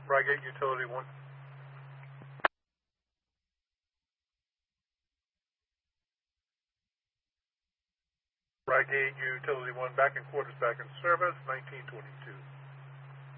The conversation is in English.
Brigate Utility 1. Brigate Utility 1 back in quarters, back in service, 1922.